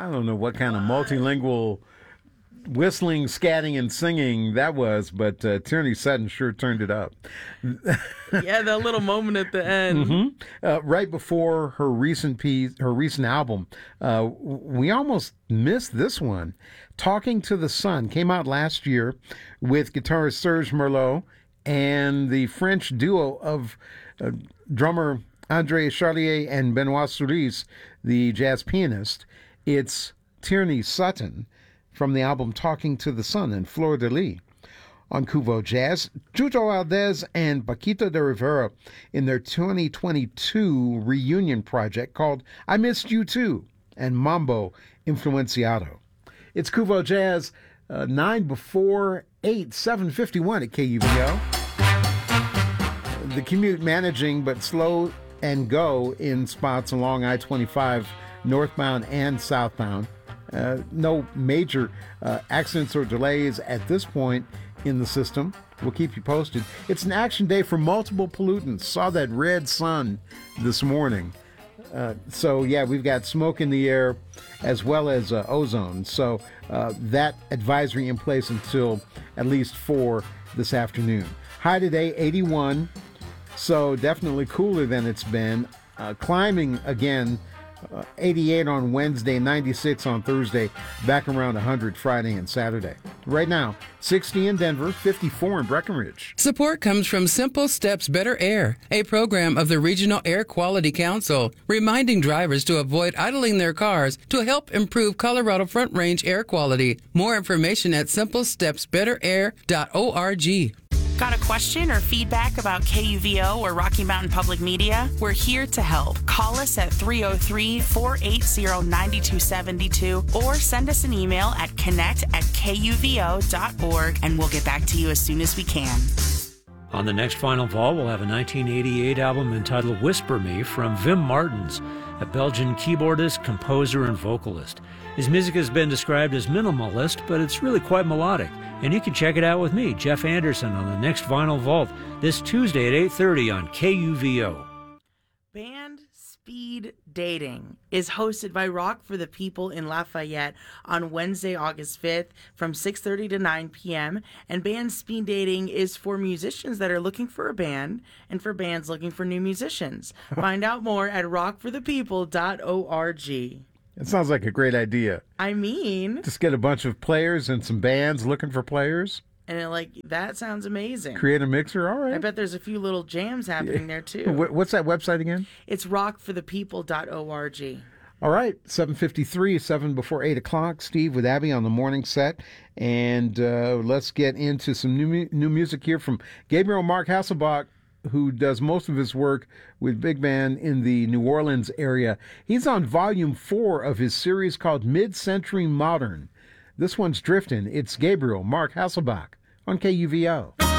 I don't know what kind of multilingual whistling, scatting, and singing that was, but Tierney Sutton sure turned it up. Yeah, that little moment at the end. Right before her recent album, we almost missed this one. Talking to the Sun came out last year with guitarist Serge Merlot and the French duo of drummer André Charlier and Benoit Souris, the jazz pianist. It's Tierney Sutton from the album Talking to the Sun and Fleur de Lis. On Cuvo Jazz, Chucho Valdez and Paquito de Rivera in their 2022 reunion project called I Missed You Too and Mambo Influenciado. It's Cuvo Jazz, 9 before 8, 7:51 at KUVO. The commute managing but slow and go in spots along I-25 northbound and southbound. No major accidents or delays at this point in the system. We'll keep you posted. It's an action day for multiple pollutants. Saw that red sun this morning. So, yeah, we've got smoke in the air as well as ozone. So that advisory in place until at least 4 this afternoon. High today, 81. So definitely cooler than it's been. Climbing again. 88 on Wednesday, 96 on Thursday, back around 100 Friday and Saturday. Right now, 60 in Denver, 54 in Breckenridge. Support comes from Simple Steps Better Air, a program of the Regional Air Quality Council, reminding drivers to avoid idling their cars to help improve Colorado Front Range air quality. More information at simplestepsbetterair.org. Got a question or feedback about KUVO or Rocky Mountain Public Media? We're here to help. Call us at 303-480-9272 or send us an email at connect@kuvo.org and we'll get back to you as soon as we can. On the next Final Vault, we'll have a 1988 album entitled Whisper Me from Wim Martens, a Belgian keyboardist, composer, and vocalist. His music has been described as minimalist, but it's really quite melodic. And you can check it out with me, Jeff Anderson, on the next Vinyl Vault this Tuesday at 8:30 on KUVO. Band Speed Dating is hosted by Rock for the People in Lafayette on Wednesday, August 5th from 6:30 to 9 p.m. And Band Speed Dating is for musicians that are looking for a band and for bands looking for new musicians. Find out more at rockforthepeople.org. It sounds like a great idea. I mean, just get a bunch of players and some bands looking for players. And that sounds amazing. Create a mixer, all right. I bet there's a few little jams happening there too. What's that website again? It's rockforthepeople.org. All right, 7:53, 7 before 8 o'clock. Steve with Abby on the morning set. And let's get into some new music here from Gabriel Mark Hasselbach, who does most of his work with big band in the New Orleans area. He's on volume 4 of his series called Mid-Century Modern. This one's Driftin'. It's Gabriel Mark Hasselbach on KUVO.